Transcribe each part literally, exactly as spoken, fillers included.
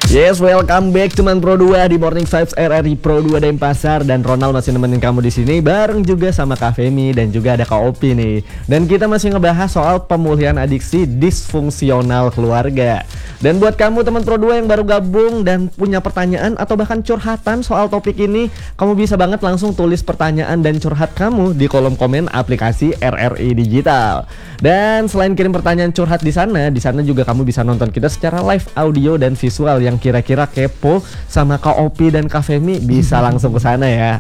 Yes, welcome back teman Pro dua di Morning Vibes R R I Pro dua Denpasar, dan Ronald masih nemenin kamu di sini bareng juga sama Kak Femi dan juga ada Kak Opi nih. Dan kita masih ngebahas soal pemulihan adiksi disfungsional keluarga. Dan buat kamu teman Pro dua yang baru gabung dan punya pertanyaan atau bahkan curhatan soal topik ini, kamu bisa banget langsung tulis pertanyaan dan curhat kamu di kolom komen aplikasi R R I Digital. Dan selain kirim pertanyaan curhat di sana, di sana juga kamu bisa nonton kita secara live audio dan visual. Yang kira-kira kepo sama Kak Opi dan Kak Femi bisa langsung ke sana ya.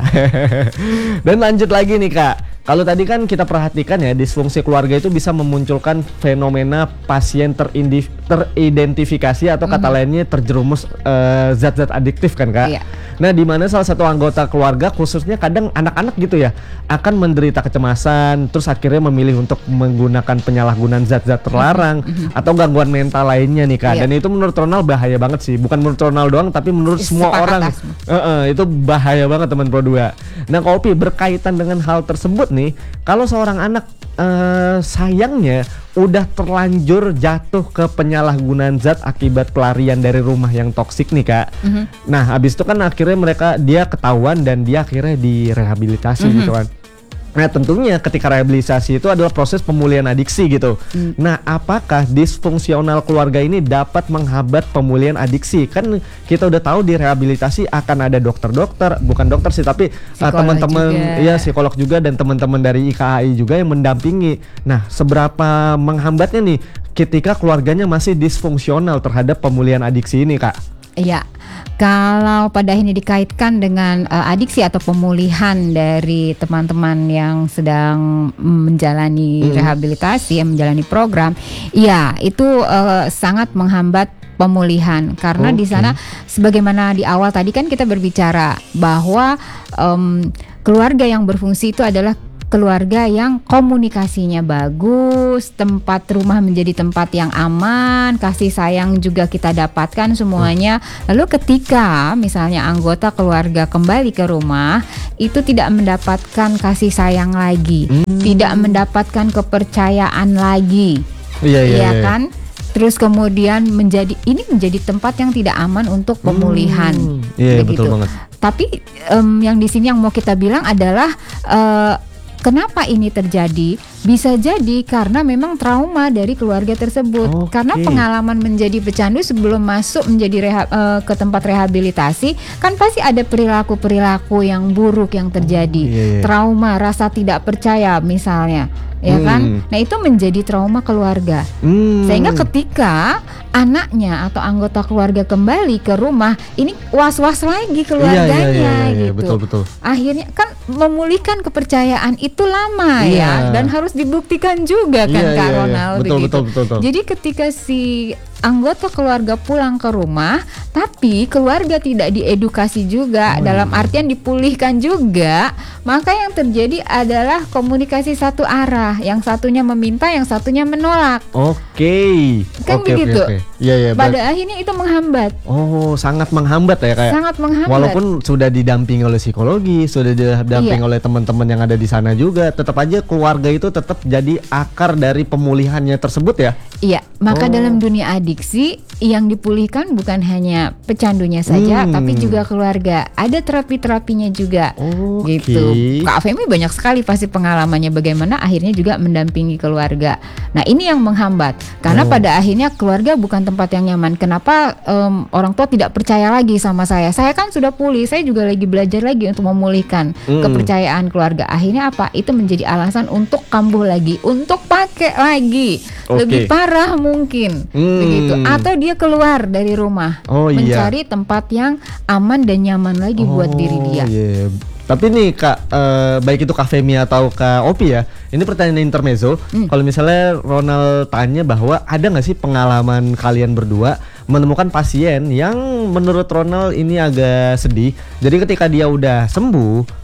Dan lanjut lagi nih Kak. Kalau tadi kan kita perhatikan ya, disfungsi keluarga itu bisa memunculkan fenomena pasien terindif- teridentifikasi atau kata mm-hmm. lainnya terjerumus uh, zat-zat adiktif kan Kak. Iya. Nah, di mana salah satu anggota keluarga khususnya kadang anak-anak gitu ya akan menderita kecemasan, terus akhirnya memilih untuk menggunakan penyalahgunaan zat-zat terlarang mm-hmm. atau gangguan mental lainnya nih Kak. Iya. Dan itu menurut Ronald bahaya banget sih. Bukan menurut Ronald doang tapi menurut semua orang. Uh-uh, itu bahaya banget teman Pro dua. Nah, Kak Opi, berkaitan dengan hal tersebut nih, kalau seorang anak uh, sayangnya udah terlanjur jatuh ke penyalahgunaan zat akibat pelarian dari rumah yang toksik nih Kak. Mm-hmm. Nah, habis itu kan akhirnya mereka dia ketahuan dan dia akhirnya direhabilitasi mm-hmm. gitu kan. Nah, tentunya ketika rehabilitasi itu adalah proses pemulihan adiksi gitu. Hmm. Nah, apakah disfungsional keluarga ini dapat menghambat pemulihan adiksi? Kan kita udah tahu di rehabilitasi akan ada dokter-dokter, bukan dokter sih tapi uh, teman-teman ya psikolog juga dan teman-teman dari I K A I juga yang mendampingi. Nah, seberapa menghambatnya nih ketika keluarganya masih disfungsional terhadap pemulihan adiksi ini, Kak? Iya. Kalau pada ini dikaitkan dengan uh, adiksi atau pemulihan dari teman-teman yang sedang menjalani mm. rehabilitasi, yang menjalani program, ya itu uh, sangat menghambat pemulihan karena okay. di sana sebagaimana di awal tadi kan kita berbicara bahwa um, keluarga yang berfungsi itu adalah keluarga yang komunikasinya bagus, tempat rumah menjadi tempat yang aman, kasih sayang juga kita dapatkan semuanya. Lalu ketika misalnya anggota keluarga kembali ke rumah, itu tidak mendapatkan kasih sayang lagi, hmm. tidak mendapatkan kepercayaan lagi, iya, iya, ya iya. kan? Terus kemudian menjadi ini menjadi tempat yang tidak aman untuk pemulihan, hmm. iya, begitu. Betul banget. Tapi um, yang di sini yang mau kita bilang adalah uh, kenapa ini terjadi? Bisa jadi karena memang trauma dari keluarga tersebut. Okay. Karena pengalaman menjadi pecandu sebelum masuk menjadi reha, uh, ke tempat rehabilitasi, kan pasti ada perilaku-perilaku yang buruk yang terjadi. Oh, yeah, yeah. Trauma, rasa tidak percaya misalnya, ya hmm. kan? Nah, itu menjadi trauma keluarga. Hmm. Sehingga ketika anaknya atau anggota keluarga kembali ke rumah, ini was-was lagi keluarganya, yeah, yeah, yeah, yeah, Betul, gitu. betul. Akhirnya kan memulihkan kepercayaan itu lama yeah. ya, dan harus dibuktikan juga kan yeah, Kak yeah, Ronald, yeah. Betul, begitu. betul, betul, betul. Jadi ketika si anggota keluarga pulang ke rumah, tapi keluarga tidak diedukasi juga, oh, dalam artian dipulihkan juga, maka yang terjadi adalah komunikasi satu arah, yang satunya meminta, yang satunya menolak. Oke, okay. kan okay, begitu. Okay, okay. Yeah, yeah, Pada but... akhirnya itu menghambat. Oh, sangat menghambat ya kayak. Sangat menghambat. Walaupun sudah didampingi oleh psikologi, sudah didampingi iya. oleh teman-teman yang ada di sana juga, tetap aja keluarga itu tetap jadi akar dari pemulihannya tersebut ya. Iya, maka oh. dalam dunia adiksi yang dipulihkan bukan hanya pecandunya saja, hmm. tapi juga keluarga. Ada terapi-terapinya juga, okay. gitu. Kak Femi banyak sekali pasti pengalamannya bagaimana akhirnya juga mendampingi keluarga. Nah, ini yang menghambat karena oh. pada akhirnya keluarga bukan tempat yang nyaman. Kenapa um, orang tua tidak percaya lagi sama saya? Saya kan sudah pulih, saya juga lagi belajar lagi untuk memulihkan hmm. kepercayaan keluarga. Akhirnya apa? Itu menjadi alasan untuk kambuh lagi, untuk pakai lagi, okay. lebih parah mungkin, hmm. begitu. Atau dia keluar dari rumah, oh, mencari iya. tempat yang aman dan nyaman lagi oh, buat diri dia. Yeah. Tapi nih Kak, uh, baik itu Kak Femi atau Kak Opi ya, ini pertanyaan intermezzo. Hmm. Kalau misalnya Ronald tanya bahwa ada nggak sih pengalaman kalian berdua menemukan pasien yang menurut Ronald ini agak sedih. Jadi ketika dia udah sembuh,